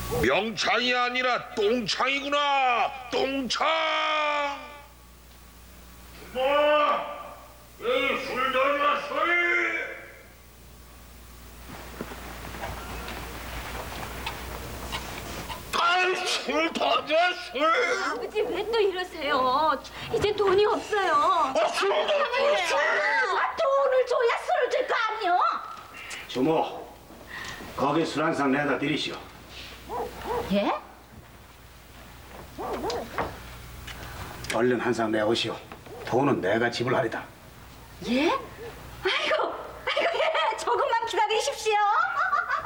명창이 아니라 똥창이구나. 똥창. 주모, 여기 술 가져왔어요. 술 던졌어. 아버지 왜 또 이러세요? 이제 돈이 없어요. 술 던졌어. 돈을 줘야 술을 줄 거 아니요? 주모, 거기 술 한 상 내다 드리시오. 예? 얼른 한 상 내오시오. 돈은 내가 지불하리다. 예?